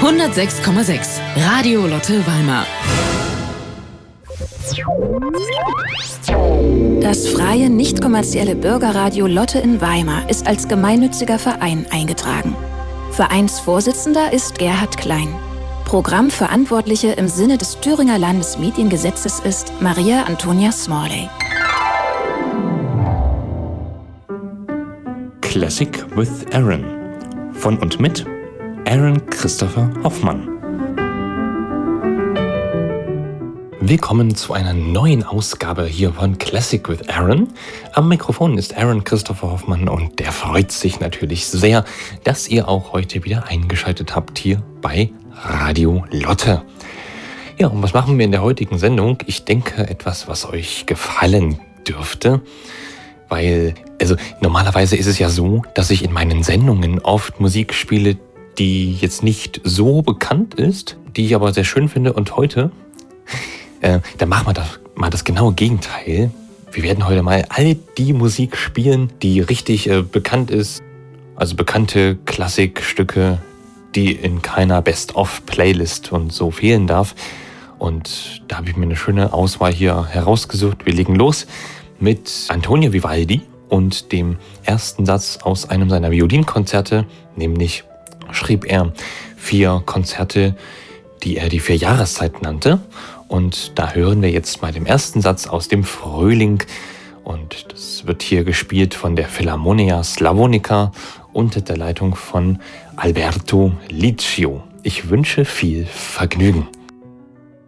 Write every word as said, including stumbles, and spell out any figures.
hundertsechs Komma sechs Radio Lotte Weimar. Das freie, nicht kommerzielle Bürgerradio Lotte in Weimar ist als gemeinnütziger Verein eingetragen. Vereinsvorsitzender ist Gerhard Klein. Programmverantwortliche im Sinne des Thüringer Landesmediengesetzes ist Maria Antonia Smalley. Classic with Aaron. Von und mit Aaron Christopher Hoffmann. Willkommen zu einer neuen Ausgabe hier von Classic with Aaron. Am Mikrofon ist Aaron Christopher Hoffmann und der freut sich natürlich sehr, dass ihr auch heute wieder eingeschaltet habt hier bei Radio Lotte. Ja, und was machen wir in der heutigen Sendung? Ich denke, etwas, was euch gefallen dürfte, weil, also normalerweise ist es ja so, dass ich in meinen Sendungen oft Musik spiele, die jetzt nicht so bekannt ist, die ich aber sehr schön finde. Und heute, äh, da machen wir das, mal das genaue Gegenteil. Wir werden heute mal all die Musik spielen, die richtig äh, bekannt ist. Also bekannte Klassikstücke, die in keiner Best-of-Playlist und so fehlen darf. Und da habe ich mir eine schöne Auswahl hier herausgesucht. Wir legen los mit Antonio Vivaldi und dem ersten Satz aus einem seiner Violinkonzerte, nämlich schrieb er vier Konzerte, die er die vier Jahreszeit nannte. Und da hören wir jetzt mal den ersten Satz aus dem Frühling. Und das wird hier gespielt von der Philharmonia Slavonica unter der Leitung von Alberto Liccio. Ich wünsche viel Vergnügen.